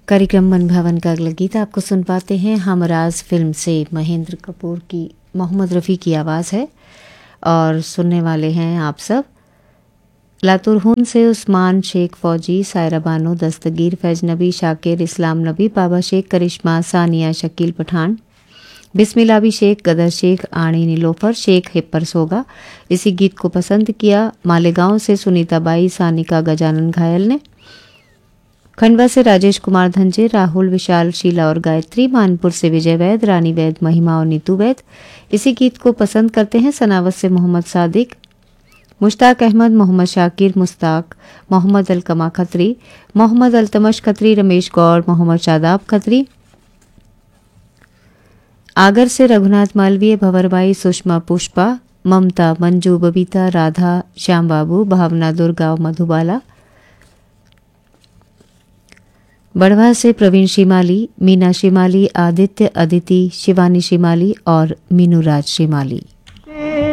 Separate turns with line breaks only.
कार्यक्रम मन भवन का अगला गीत आपको सुन पाते हैं हमराज फिल्म से। महेंद्र कपूर की मोहम्मद रफ़ी की आवाज़ है और सुनने वाले हैं आप सब। लातुरहुन से उस्मान शेख फौजी, सायरा बानो, दस्तगीर, फैज नबी, शाकिर, इस्लाम नबी, बाबा शेख, करिश्मा, सानिया, शकील पठान, बिस्मिलाबी शेख, गदर शेख, आणी नीलोफर शेख, हिप्पर सोगा। इसी गीत को पसंद किया मालेगांव से सुनीता बाई, सानिका, गजानन घायल ने। खंडवा से राजेश कुमार धंजे, राहुल, विशाल, शीला और गायत्री। मानपुर से विजय वैद, रानी वैद, महिमा और नीतू वैद। इसी गीत को पसंद करते हैं सनावत से मोहम्मद सादिक, मुश्ताक अहमद, मोहम्मद शाकिर, मुस्ताक, मोहम्मद अलकमा खत्री, मोहम्मद अल्तमश खत्री, रमेश गौर, मोहम्मद शादाब खत्री। आगर से रघुनाथ मालवीय, भंवरबाई, सुषमा, पुष्पा, ममता, मंजू, बबीता, राधा, श्याम बाबू, भावना, दुर्गा और मधुबाला। बढ़वा से प्रवीण शिमाली, मीना शिमाली, आदित्य, अदिति, शिवानी शिमाली और मीनू राज शिमाली।